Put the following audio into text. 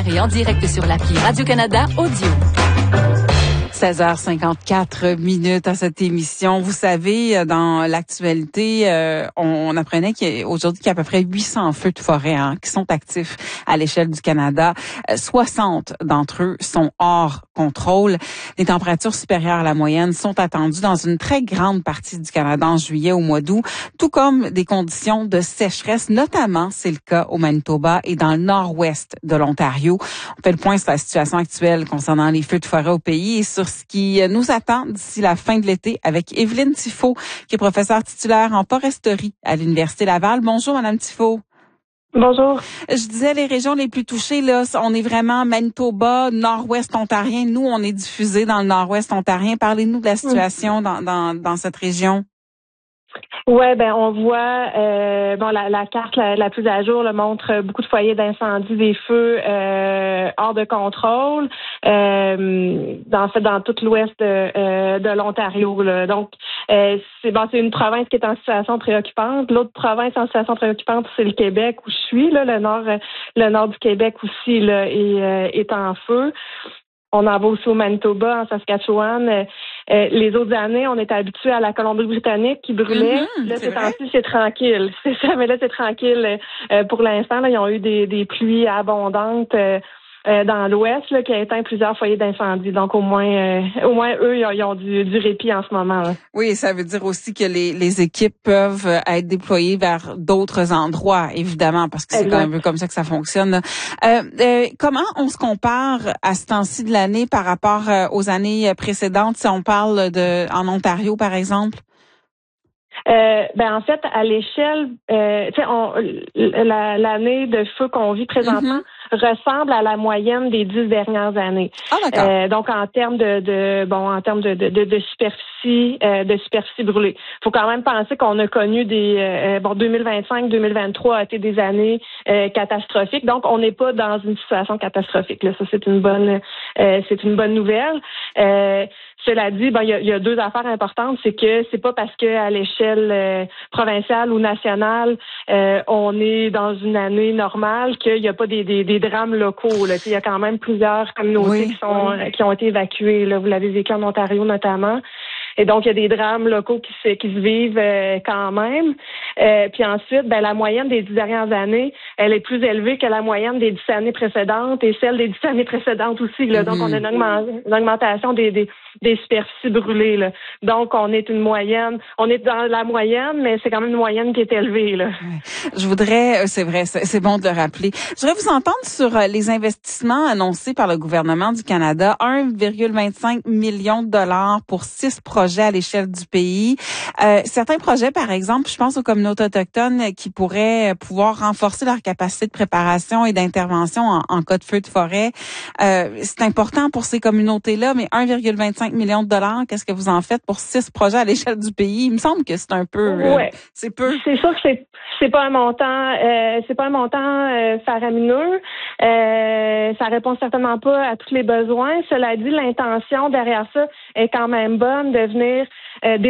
hebdomadaire et en direct sur l'appli Radio-Canada Audio. 16h54 à cette émission. Vous savez, dans l'actualité, on apprenait qu'aujourd'hui, qu'il y a à peu près 800 feux de forêt qui sont actifs à l'échelle du Canada. 60 d'entre eux sont hors contrôle. Les températures supérieures à la moyenne sont attendues dans une très grande partie du Canada en juillet au mois d'août, tout comme des conditions de sécheresse, notamment, c'est le cas au Manitoba et dans le nord-ouest de l'Ontario. On fait le point sur la situation actuelle concernant les feux de forêt au pays et sur ce qui nous attend d'ici la fin de l'été avec Evelyne Tifo, qui est professeure titulaire en foresterie à l'Université Laval. Bonjour, Madame Tifo. Bonjour. Je disais les régions les plus touchées, là, on est vraiment Manitoba, nord-ouest ontarien. Nous, on est diffusés dans le nord-ouest ontarien. Parlez-nous de la situation dans cette région. Ouais, ben on voit la carte la plus à jour montre beaucoup de foyers d'incendie, des feux hors de contrôle dans tout l'ouest de l'Ontario. Là. Donc c'est une province qui est en situation préoccupante. L'autre province en situation préoccupante, c'est le Québec où je suis. Là, le nord du Québec aussi là, est en feu. On en va aussi au Manitoba, en Saskatchewan. Les autres années, on était habitués à la Colombie-Britannique qui brûlait. Là, ces temps-ci, c'est tranquille. C'est ça, mais là, c'est tranquille pour l'instant. Là, ils ont eu des pluies abondantes dans l'Ouest là, qui a éteint plusieurs foyers d'incendie. Donc, au moins eux, ils ont du répit en ce moment. Là. Oui, ça veut dire aussi que les équipes peuvent être déployées vers d'autres endroits, évidemment, parce que c'est quand même un peu comme ça que ça fonctionne. Comment on se compare à ce temps-ci de l'année par rapport aux années précédentes, si on parle en Ontario, par exemple? En fait, à l'échelle, l'année de feu qu'on vit présentement ressemble à la moyenne des 10 dernières années. Ah, d'accord. Donc, en termes de superficie brûlée. Faut quand même penser qu'on a connu 2025, 2023 a été des années catastrophiques. Donc, on n'est pas dans une situation catastrophique. Là, ça, c'est une bonne nouvelle. Cela dit, il y a deux affaires importantes, c'est que c'est pas parce que à l'échelle provinciale ou nationale, on est dans une année normale qu'il n'y a pas des drames locaux. Là. Il y a quand même plusieurs communautés qui ont été évacuées. Là. Vous l'avez vécu en Ontario notamment. Et donc, il y a des drames locaux qui se vivent quand même. Puis ensuite, la moyenne des 10 dernières années, elle est plus élevée que la moyenne des 10 années précédentes et celle des 10 années précédentes aussi. Là. Donc, on a une augmentation des superficies brûlées. Là. Donc, on est dans la moyenne, mais c'est quand même une moyenne qui est élevée. Là. Je voudrais, c'est vrai, c'est bon de le rappeler. Je voudrais vous entendre sur les investissements annoncés par le gouvernement du Canada. 1,25 million de dollars pour 6 projets à l'échelle du pays. Certains projets, par exemple, je pense aux communautés autochtones qui pourraient pouvoir renforcer leur capacité de préparation et d'intervention en cas de feu de forêt. C'est important pour ces communautés-là, mais 1,25 million de dollars, qu'est-ce que vous en faites pour 6 projets à l'échelle du pays? Il me semble que c'est un peu... c'est peu. C'est sûr que c'est pas un montant faramineux. Ça répond certainement pas à tous les besoins. Cela dit, l'intention derrière ça est quand même bonne de venir